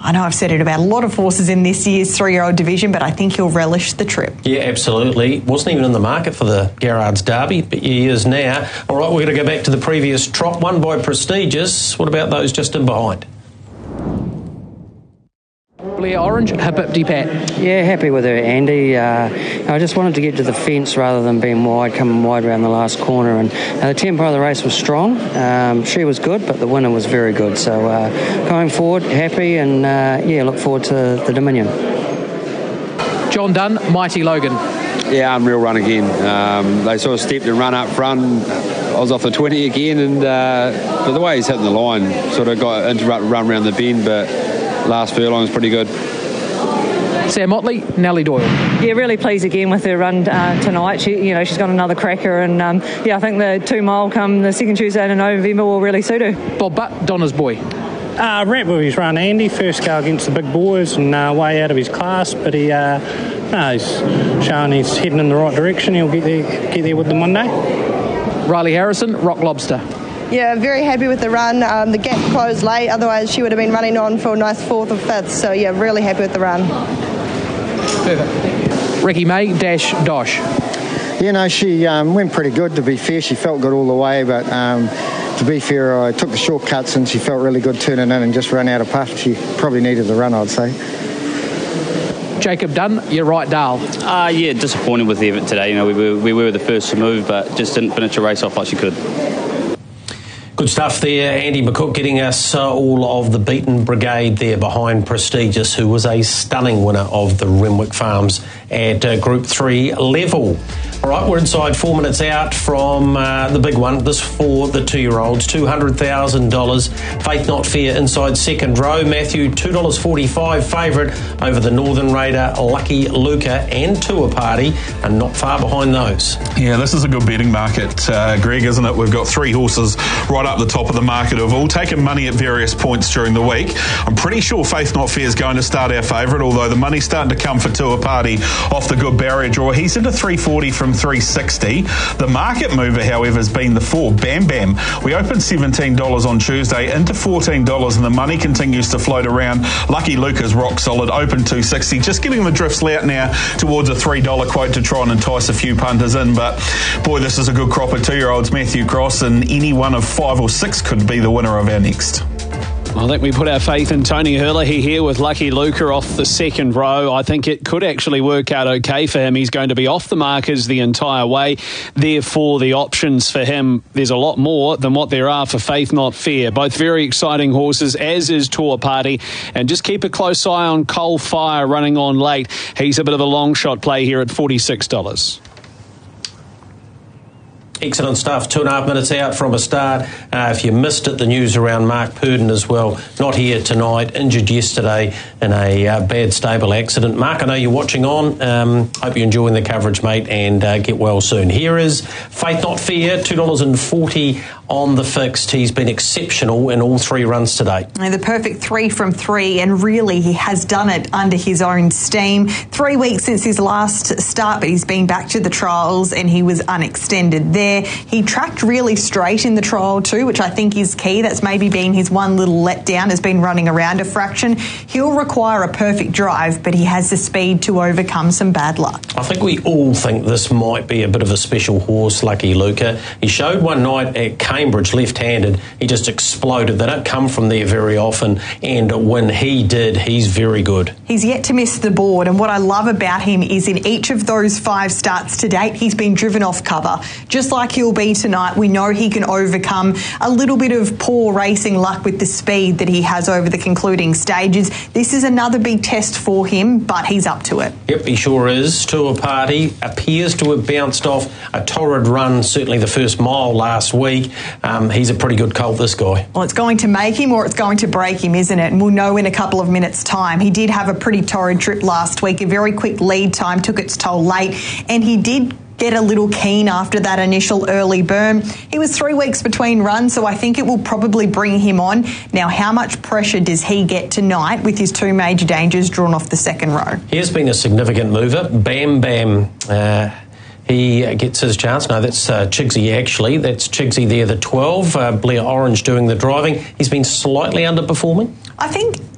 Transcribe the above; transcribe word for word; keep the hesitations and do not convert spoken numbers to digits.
I know I've said it about a lot of horses in this year's three-year-old division, but I think he'll relish the trip. Yeah, absolutely. Wasn't even in the market for the Garrard's Derby, but he is now. All right, we're going to go back to the previous trot, won by Prestigious. What about those just in behind? Blair Orange, Hippity Pat. Yeah, happy with her, Andy. Uh, I just wanted to get to the fence rather than being wide, coming wide around the last corner. And uh, the tempo of the race was strong. Um, she was good, but the winner was very good. So uh, going forward, happy, and uh, yeah, look forward to the Dominion. John Dunn, Mighty Logan. Yeah, unreal run again. Um, they sort of stepped and run up front. I was off the twenty again, and uh, but the way he's hitting the line, sort of got interrupted run around the bend, but last furlong was pretty good. Sam Motley, Nellie Doyle. Yeah, really pleased again with her run uh, tonight. She, you know, she's got another cracker, and um, yeah, I think the two mile come the second Tuesday in November will really suit her. Bob Butt, Donna's boy. Uh, wrapped with his run, Andy. First go against the big boys and uh, way out of his class, but he, uh, no, he's showing he's heading in the right direction. He'll get there, get there with them Monday. Riley Harrison, Rock Lobster. Yeah, very happy with the run. Um, the gap closed late, otherwise she would have been running on for a nice fourth or fifth. So yeah, really happy with the run. Perfect. Ricky May, Dash Dosh. You know, she um, went pretty good, to be fair. She felt good all the way, but um, to be fair, I took the shortcuts and she felt really good turning in and just ran out of puff. She probably needed the run, I'd say. Jacob Dunn, you're right, Dale. Uh, yeah, disappointed with the event today. You know, we were, we were the first to move, but just didn't finish a race off like she could. Good stuff there. Andy McCook getting us uh, all of the beaten brigade there behind Prestigious, who was a stunning winner of the Renwick Farms at uh, Group three level. All right, we're inside four minutes out from uh, the big one. This for the two-year-olds, two hundred thousand dollars. Faith Not Fair inside second row. Matthew, two dollars forty-five favourite over the Northern Raider, Lucky Luca and Tour Party, and not far behind those. Yeah, this is a good betting market, uh, Greg, isn't it? We've got three horses right up the top of the market who've all taken money at various points during the week. I'm pretty sure Faith Not Fair is going to start our favourite, although the money's starting to come for Tour Party off the good barrier draw. He's into three forty from three sixty. The market mover, however, has been the four, Bam Bam. We opened seventeen dollars on Tuesday into fourteen dollars, and the money continues to float around. Lucky Luca's rock solid, open two sixty. Just getting the drifts out now towards a three dollar quote to try and entice a few punters in. But boy, this is a good crop of two-year-olds. Matthew Cross, and any one of five or six could be the winner of our next. I think we put our faith in Tony Herlihy here with Lucky Luca off the second row. I think it could actually work out okay for him. He's going to be off the markers the entire way. Therefore, the options for him, there's a lot more than what there are for Faith Not Fair. Both very exciting horses, as is Tour Party. And just keep a close eye on Coal Fire running on late. He's a bit of a long shot play here at forty-six dollars. Excellent stuff. Two and a half minutes out from a start. Uh, if you missed it, the news around Mark Purdon as well. Not here tonight. Injured yesterday in a uh, bad stable accident. Mark, I know you're watching on. Um, hope you're enjoying the coverage, mate, and uh, get well soon. Here is Faith Not Fair, two dollars forty on the fixed. He's been exceptional in all three runs today. And the perfect three from three, and really he has done it under his own steam. Three weeks since his last start, but he's been back to the trials and he was unextended there. He tracked really straight in the trial too, which I think is key. That's maybe been his one little letdown, has been running around a fraction. He'll require a perfect drive, but he has the speed to overcome some bad luck. I think we all think this might be a bit of a special horse, Lucky Luca. He showed one night at Cambridge left-handed. He just exploded. They don't come from there very often, and when he did, he's very good. He's yet to miss the board, and what I love about him is in each of those five starts to date, he's been driven off cover. Just like he'll be tonight, we know he can overcome a little bit of poor racing luck with the speed that he has over the concluding stages. This is another big test for him, but he's up to it. Yep, he sure is. Tour Party appears to have bounced off a torrid run, certainly the first mile last week. Um, he's a pretty good colt, this guy. Well, it's going to make him or it's going to break him, isn't it? And we'll know in a couple of minutes' time. He did have a pretty torrid trip last week. A very quick lead time took its toll late, and he did get a little keen after that initial early burn. He was three weeks between runs, so I think it will probably bring him on. Now, how much pressure does he get tonight with his two major dangers drawn off the second row? He has been a significant mover. Bam Bam. Uh, he gets his chance. No, that's uh, Chigsy, actually. That's Chigsy there, the twelve. Uh, Blair Orange doing the driving. He's been slightly underperforming. I think